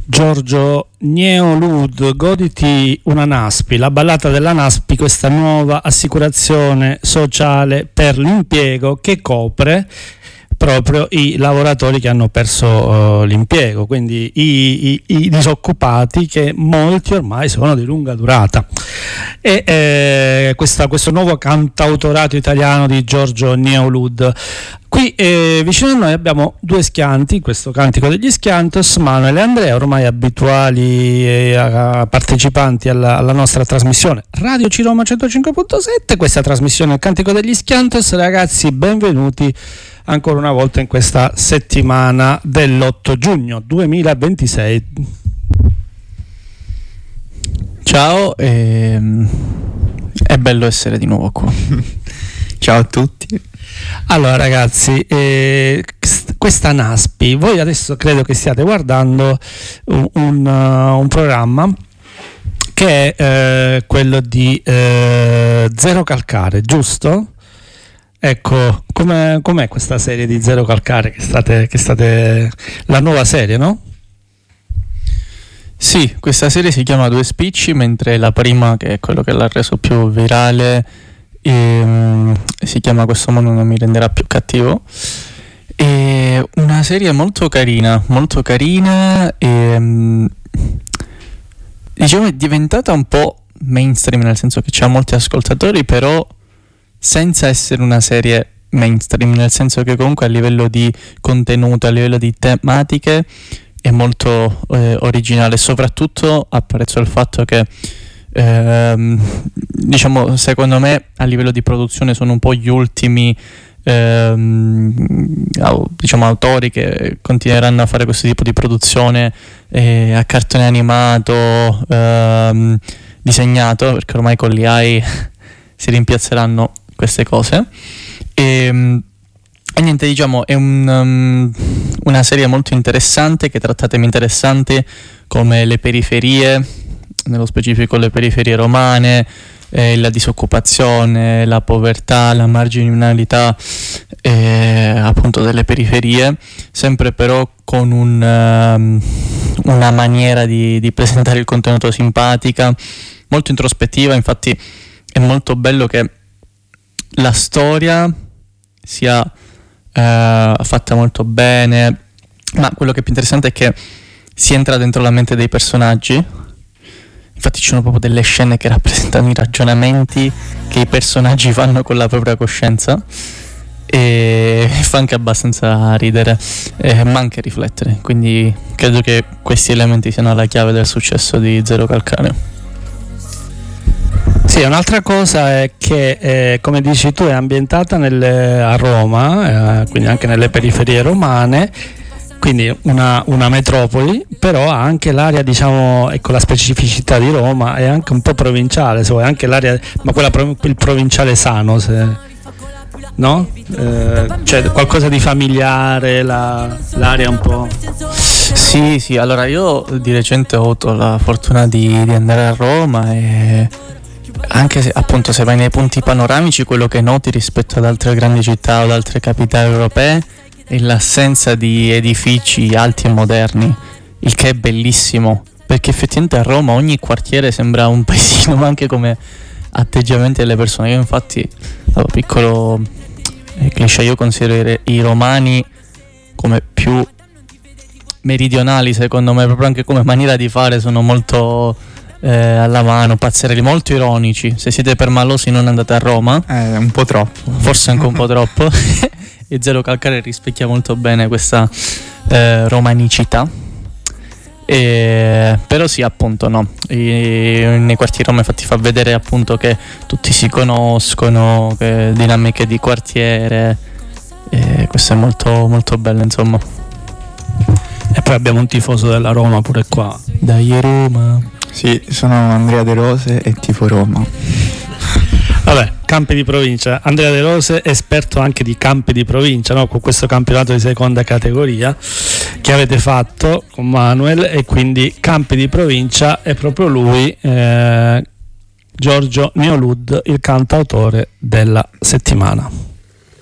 Giorgio Neolud, goditi una NASPI, la ballata della NASPI, questa nuova assicurazione sociale per l'impiego che copre proprio i lavoratori che hanno perso l'impiego, quindi i disoccupati, che molti ormai sono di lunga durata. E questo nuovo cantautorato italiano di Giorgio Neolud. Qui vicino a noi abbiamo due schianti, questo Cantico degli Schiantos, Manuel e Andrea, ormai abituali partecipanti alla nostra trasmissione Radio Ciroma 105.7. Questa trasmissione è il Cantico degli Schiantos. Ragazzi, benvenuti ancora una volta in questa settimana dell'8 giugno 2026. Ciao, è bello essere di nuovo qua. Ciao a tutti. Allora ragazzi, questa NASPI, voi adesso credo che stiate guardando un programma che è quello di Zero Calcare, giusto? Ecco, com'è questa serie di Zero Calcare che state la nuova serie, no? Sì, questa serie si chiama Due Spicci, mentre la prima, che è quello che l'ha reso più virale, si chiama Questo mondo non mi renderà più cattivo. È una serie molto carina e diciamo è diventata un po' mainstream, nel senso che c'ha molti ascoltatori, però senza essere una serie mainstream, nel senso che comunque a livello di contenuto, a livello di tematiche è molto originale. Soprattutto apprezzo il fatto che diciamo, secondo me a livello di produzione sono un po' gli ultimi diciamo autori che continueranno a fare questo tipo di produzione a cartone animato disegnato, perché ormai con l'AI si rimpiazzeranno queste cose e niente, diciamo è una serie molto interessante che tratta temi interessanti come le periferie, nello specifico le periferie romane, la disoccupazione, la povertà, la marginalità appunto delle periferie, sempre però con una maniera di presentare il contenuto simpatica, molto introspettiva. Infatti è molto bello che la storia sia fatta molto bene, ma quello che è più interessante è che si entra dentro la mente dei personaggi. Infatti ci sono proprio delle scene che rappresentano i ragionamenti che i personaggi fanno con la propria coscienza e fa anche abbastanza ridere, ma anche riflettere. Quindi credo che questi elementi siano la chiave del successo di Zero Calcare. Sì, un'altra cosa è che, come dici tu, è ambientata a Roma, quindi anche nelle periferie romane, quindi una metropoli, però ha anche l'area, diciamo, ecco, la specificità di Roma è anche un po' provinciale, se vuoi, anche l'area, ma il provinciale sano, no? C'è qualcosa di familiare, l'area un po'... Sì, allora io di recente ho avuto la fortuna di andare a Roma e anche se appunto se vai nei punti panoramici, quello che noti rispetto ad altre grandi città o ad altre capitali europee è l'assenza di edifici alti e moderni, il che è bellissimo, perché effettivamente a Roma ogni quartiere sembra un paesino, ma anche come atteggiamenti delle persone. Io infatti, piccolo cliché, io considero i romani come più meridionali, secondo me, proprio anche come maniera di fare sono molto alla mano, pazzerelli, molto ironici. Se siete permalosi non andate a Roma, un po' troppo, forse anche un po' troppo. E Zero Calcare rispecchia molto bene questa romanicità, però sì, appunto, no, nei quartieri Roma infatti fa vedere appunto che tutti si conoscono, che dinamiche di quartiere, questo è molto molto bello, insomma. E poi abbiamo un tifoso della Roma pure qua. Dai Roma. Sì, sono Andrea De Rose e tifo Roma. Vabbè, campi di provincia. Andrea De Rose, esperto anche di campi di provincia, no? Con questo campionato di seconda categoria che avete fatto con Manuel, e quindi campi di provincia è proprio lui, Giorgio Neolud, il cantautore della settimana.